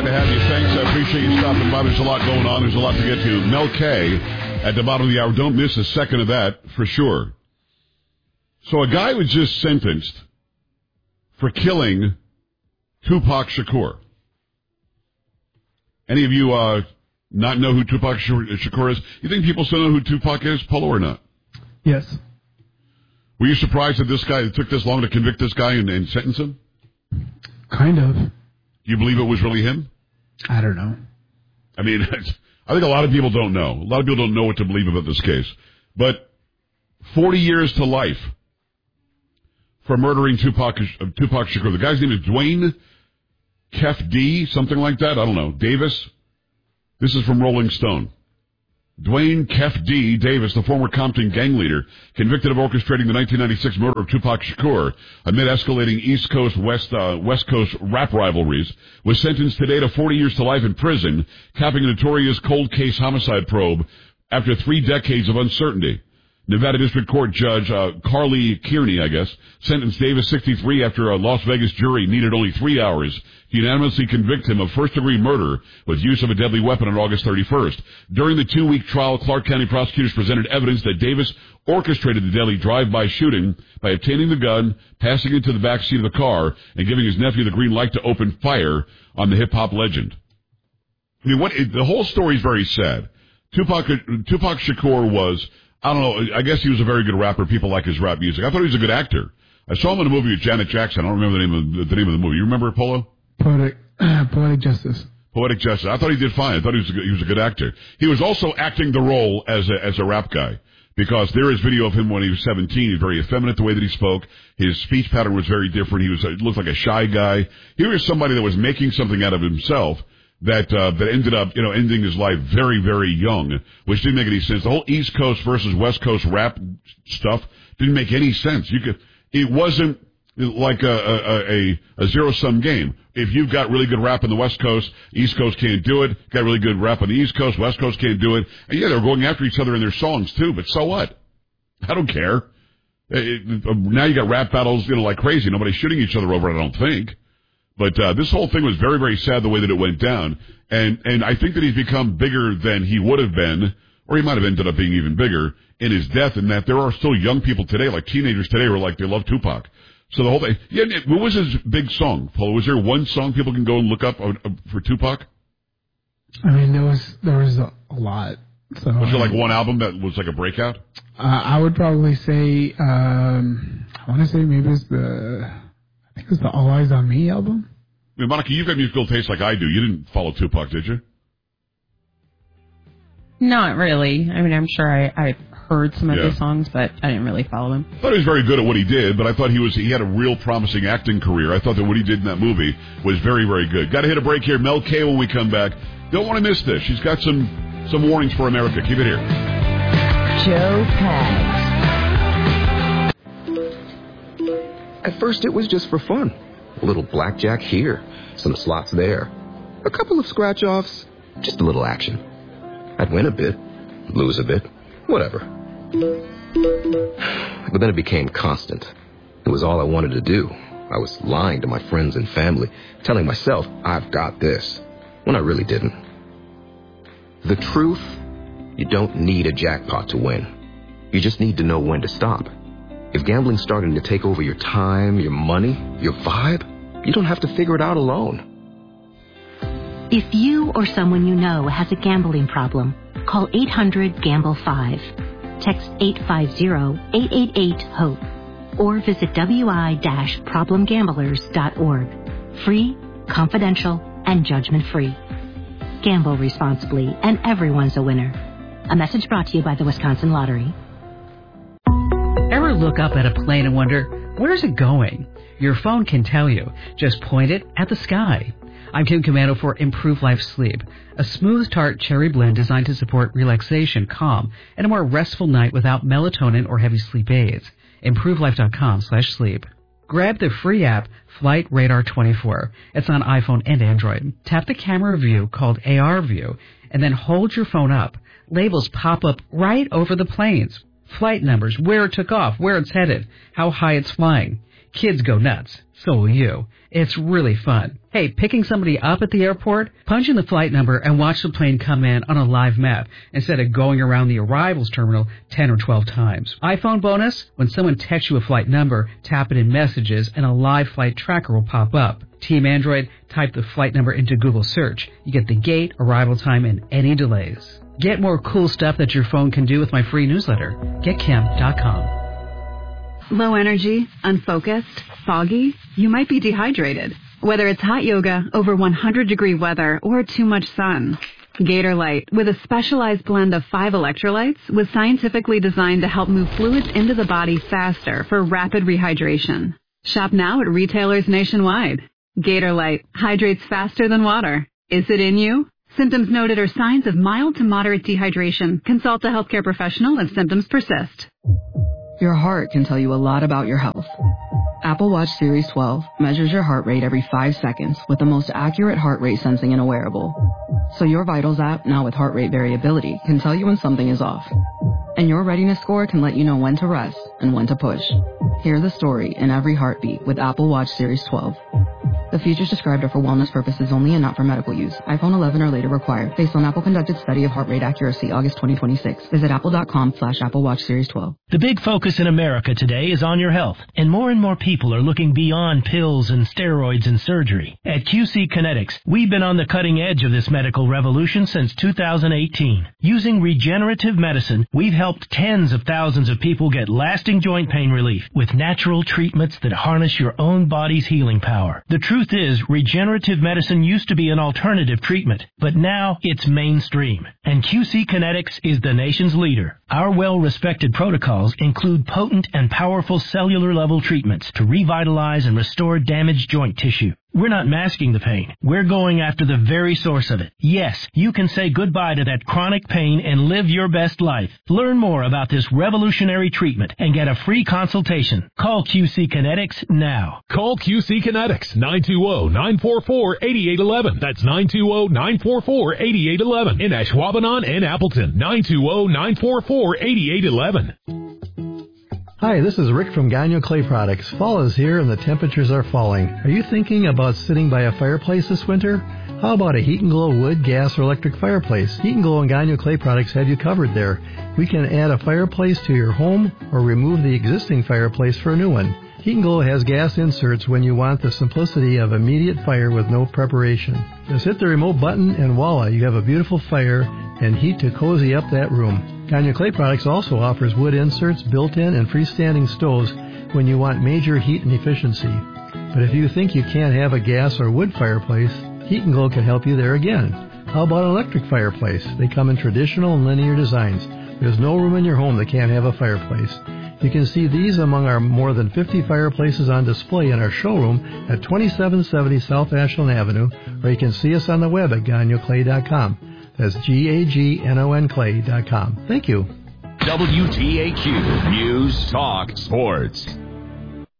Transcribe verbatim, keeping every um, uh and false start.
Glad to have you. Thanks. I appreciate you stopping by. There's a lot going on. There's a lot to get to. Mel K at the bottom of the hour. Don't miss a second of that for sure. So a guy was just sentenced for killing Tupac Shakur. Any of you uh, not know who Tupac Shakur is? You think people still know who Tupac is, Polo, or not? Yes. Were you surprised that this guy it took this long to convict this guy and, and sentence him? Kind of. Do you believe it was really him? I don't know. I mean, I think a lot of people don't know. A lot of people don't know what to believe about this case. But forty years to life for murdering Tupac, uh, Tupac Shakur. The guy's name is Dwayne Kef D, something like that. I don't know. Davis. This is from Rolling Stone. Dwayne Kef D. Davis, the former Compton gang leader, convicted of orchestrating the nineteen ninety-six murder of Tupac Shakur amid escalating East Coast, West, uh, West Coast rap rivalries, was sentenced today to forty years to life in prison, capping a notorious cold case homicide probe after three decades of uncertainty. Nevada District Court Judge uh, Carly Kearney, I guess, sentenced Davis, sixty-three, after a Las Vegas jury needed only three hours to unanimously convict him of first-degree murder with use of a deadly weapon on August thirty-first. During the two-week trial, Clark County prosecutors presented evidence that Davis orchestrated the deadly drive-by shooting by obtaining the gun, passing it to the back seat of the car, and giving his nephew the green light to open fire on the hip-hop legend. I mean, what it, the whole story is very sad. Tupac, Tupac Shakur was... I don't know. I guess he was a very good rapper. People like his rap music. I thought he was a good actor. I saw him in a movie with Janet Jackson. I don't remember the name of the name of the movie. You remember it, Polo? Poetic, uh, Poetic Justice. Poetic Justice. I thought he did fine. I thought he was a good, he was a good actor. He was also acting the role as a, as a rap guy, because there is video of him when he was seventeen. He's very effeminate the way that he spoke. His speech pattern was very different. He was he looked like a shy guy. Here was somebody that was making something out of himself. That uh, that ended up, you know, ending his life very, very young, which didn't make any sense. The whole East Coast versus West Coast rap stuff didn't make any sense. You could, it wasn't like a a, a, a zero sum game. If you've got really good rap in the West Coast, East Coast can't do it. Got really good rap on the East Coast, West Coast can't do it. And yeah, they're going after each other in their songs too. But so what? I don't care. It, it, now you got rap battles, you know, like crazy. Nobody's shooting each other over it, I don't think. But uh, this whole thing was very, very sad the way that it went down. And and I think that he's become bigger than he would have been, or he might have ended up being even bigger in his death, in that there are still young people today, like teenagers today, who are like, they love Tupac. So the whole thing. Yeah, what was his big song, Paul? Was there one song people can go and look up for Tupac? I mean, there was there was a, a lot. So, was there like one album that was like a breakout? Uh, I would probably say, um, I want to say maybe it's the... I think it's the All Eyes on Me album. I mean, Monica, you've got musical taste like I do. You didn't follow Tupac, did you? Not really. I mean, I'm sure I, I heard some of yeah. his songs, but I didn't really follow him. I thought he was very good at what he did, but I thought he was he had a real promising acting career. I thought that what he did in that movie was very, very good. Got to hit a break here. Mel K when we come back. Don't want to miss this. She's got some, some warnings for America. Keep it here. Joe Pags. At first, it was just for fun. A little blackjack here, some slots there, a couple of scratch-offs, just a little action. I'd win a bit, lose a bit, whatever. But then it became constant. It was all I wanted to do. I was lying to my friends and family, telling myself, I've got this, when I really didn't. The truth, you don't need a jackpot to win. You just need to know when to stop. If gambling's starting to take over your time, your money, your vibe, you don't have to figure it out alone. If you or someone you know has a gambling problem, call eight hundred gamble five. Text eight five zero, eight eight eight, HOPE. Or visit w i dash problem gamblers dot org. Free, confidential, and judgment-free. Gamble responsibly, and everyone's a winner. A message brought to you by the Wisconsin Lottery. Ever look up at a plane and wonder, where's it going? Your phone can tell you. Just point it at the sky. I'm Kim Commando for Improve Life Sleep, a smooth tart cherry blend designed to support relaxation, calm, and a more restful night without melatonin or heavy sleep aids. ImproveLife.com slash sleep. Grab the free app Flight Radar twenty-four. It's on iPhone and Android. Tap the camera view called A R View, and then hold your phone up. Labels pop up right over the planes. Flight numbers, where it took off, where it's headed, how high it's flying. Kids go nuts. So will you. It's really fun. Hey, picking somebody up at the airport? Punch in the flight number and watch the plane come in on a live map instead of going around the arrivals terminal ten or twelve times. iPhone bonus? When someone texts you a flight number, tap it in messages and a live flight tracker will pop up. Team Android, type the flight number into Google search. You get the gate, arrival time, and any delays. Get more cool stuff that your phone can do with my free newsletter. get kim dot com. Low energy, unfocused, foggy? You might be dehydrated. Whether it's hot yoga, over one hundred degree weather, or too much sun. Gatorlyte, with a specialized blend of five electrolytes, was scientifically designed to help move fluids into the body faster for rapid rehydration. Shop now at retailers nationwide. Gatorlyte hydrates faster than water. Is it in you? Symptoms noted are signs of mild to moderate dehydration. Consult a healthcare professional if symptoms persist. Your heart can tell you a lot about your health. Apple Watch Series twelve measures your heart rate every five seconds with the most accurate heart rate sensing in a wearable. So your Vitals app, now with heart rate variability, can tell you when something is off. And your readiness score can let you know when to rest and when to push. Hear the story in every heartbeat with Apple Watch Series twelve. The features described are for wellness purposes only and not for medical use. iPhone eleven or later required. Based on Apple conducted study of heart rate accuracy, August twenty twenty-six. Visit apple.com slash Apple Watch Series twelve. The big focus in America today is on your health, and more and more people are looking beyond pills and steroids and surgery. At Q C Kinetics, we've been on the cutting edge of this medical revolution since two thousand eighteen. Using regenerative medicine, we've helped tens of thousands of people get lasting joint pain relief with natural treatments that harness your own body's healing power. The truth is, regenerative medicine used to be an alternative treatment, but now it's mainstream. And Q C Kinetics is the nation's leader. Our well-respected protocols include potent and powerful cellular-level treatments to revitalize and restore damaged joint tissue. We're not masking the pain. We're going after the very source of it. Yes, you can say goodbye to that chronic pain and live your best life. Learn more about this revolutionary treatment and get a free consultation. Call Q C Kinetics now. Call Q C Kinetics, nine two zero, nine four four, eight eight one one. That's nine two zero, nine four four, eight eight one one. In Ashwaubenon and Appleton, nine two zero, nine four four, eight eight one one. Hi, this is Rick from Gagno Clay Products. Fall is here and the temperatures are falling. Are you thinking about sitting by a fireplace this winter? How about a Heat and Glow wood, gas, or electric fireplace? Heat and Glow and Gagno Clay Products have you covered there. We can add a fireplace to your home or remove the existing fireplace for a new one. Heat and Glow has gas inserts when you want the simplicity of immediate fire with no preparation. Just hit the remote button and voila, you have a beautiful fire and heat to cozy up that room. Gagno Clay Products also offers wood inserts, built-in and freestanding stoves when you want major heat and efficiency. But if you think you can't have a gas or wood fireplace, Heat and Glow can help you there again. How about an electric fireplace? They come in traditional and linear designs. There's no room in your home that can't have a fireplace. You can see these among our more than fifty fireplaces on display in our showroom at twenty-seven seventy South Ashland Avenue, or you can see us on the web at gagno clay dot com. That's G A G N O N clay dot com. Thank you. W T A Q News Talk Sports.